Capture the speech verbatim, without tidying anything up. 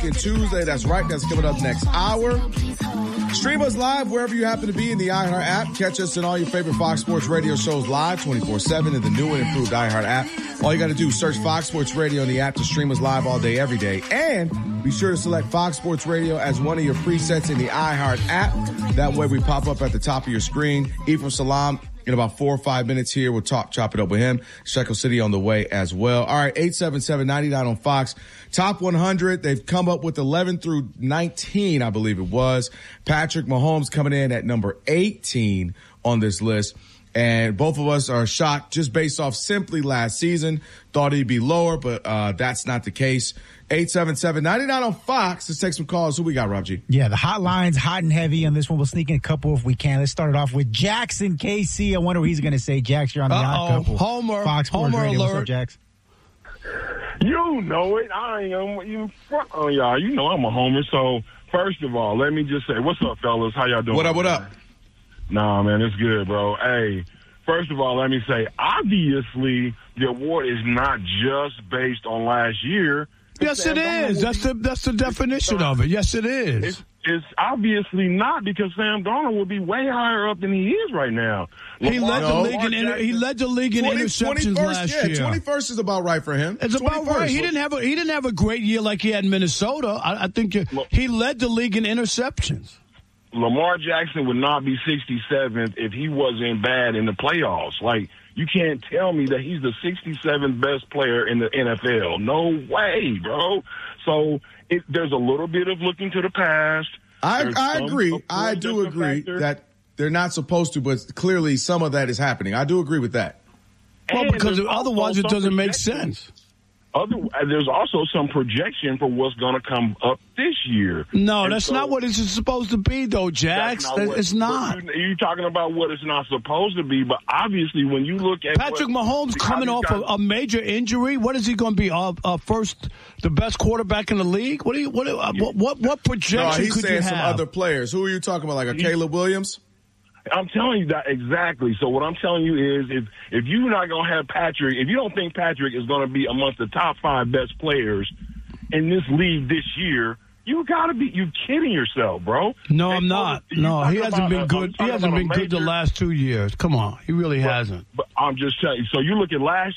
Tuesday. That's right. That's coming up next hour. Stream us live wherever you happen to be in the iHeart app. Catch us in all your favorite Fox Sports Radio shows live twenty-four seven in the new and improved iHeart app. All you got to do is search Fox Sports Radio in the app to stream us live all day, every day. And be sure to select Fox Sports Radio as one of your presets in the iHeart app. That way we pop up at the top of your screen. Ephraim Salam, in about four or five minutes here, we'll talk, chop it up with him. Shekel City on the way as well. All right, eight seven seven, nine nine on Fox. Top one hundred, they've come up with eleven through nineteen, I believe it was. Patrick Mahomes coming in at number eighteen on this list. And both of us are shocked just based off simply last season. Thought he'd be lower, but uh that's not the case. eight seven seven, nine nine on Fox. Let's take some calls. Who we got, Rob G? Yeah, the hotline's hot and heavy on this one. We'll sneak in a couple if we can. Let's start it off with Jackson K C. I wonder what he's going to say. Jax, you're on the Odd Couple. Homer. Fox Sports Homer Radio. alert. What's up, Jax? You know it. I ain't gonna even front on y'all. You know I'm a homer. So, first of all, let me just say, what's up, fellas? How y'all doing? What up, what up? Nah, man, it's good, bro. Hey, first of all, let me say, obviously, the award is not just based on last year. Yes, it is. That's the that's the definition of it. Yes, it is. It's, it's obviously not, because Sam Darnold will be way higher up than he is right now. He Lamar, led the Lamar league in inter, he led the league in twenty, interceptions last yeah, year. twenty-first is about right for him. It's about right. He didn't have a he didn't have a great year like he had in Minnesota. I, I think you, he led the league in interceptions. Lamar Jackson would not be sixty-seventh if he wasn't bad in the playoffs. Like, you can't tell me that he's the sixty-seventh best player in the N F L. No way, bro. So it, there's a little bit of looking to the past. I, There's I some, agree. of course, I do that's a agree factor. that they're not supposed to, but clearly some of that is happening. I do agree with that. Well, And because there's otherwise also it some doesn't make projection. sense. Other, there's also some projection for what's going to come up this year. No, And that's so, not what it's supposed to be, though, Jax. that's That- what- It's not. but you- You're talking about what it's not supposed to be, but obviously when you look at Patrick what, Mahomes coming off a, a major injury. What is he going to be? Uh, uh, first, the best quarterback in the league. What do you? What? Uh, what, what? What projection No, he's could you saying have? some other players. Who are you talking about? Like a Caleb Williams? I'm telling you that exactly. So what I'm telling you is, if if you're not going to have Patrick, if you don't think Patrick is going to be amongst the top five best players in this league this year, you got to be, you kidding yourself, bro. No, They I'm not. told- No, you he talking hasn't about been a- good. I'm He talking hasn't about been a good the major- last two years. Come on, he really But- hasn't. But I'm just telling you. So you look at last